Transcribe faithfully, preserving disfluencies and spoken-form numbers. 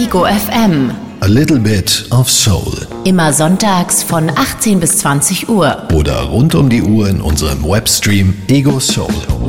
Ego F M. A little bit of soul. Immer sonntags von achtzehn bis zwanzig Uhr. Oder rund um die Uhr in unserem Webstream Ego Soul.